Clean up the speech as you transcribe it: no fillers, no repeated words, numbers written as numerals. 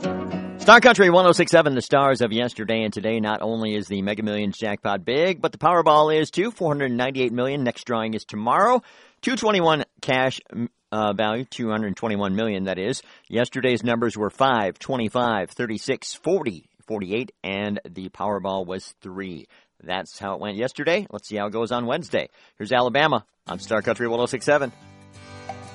Star Country 106.7, the stars of yesterday and today. Not only is the Mega Millions jackpot big, but the Powerball is too. $498 million. Next drawing is tomorrow. 221 cash value, 221 million, that is. Yesterday's numbers were 5, 25, 36, 40, 48, and the Powerball was 3. That's how it went yesterday. Let's see how it goes on Wednesday. Here's Alabama on Star Country 106.7.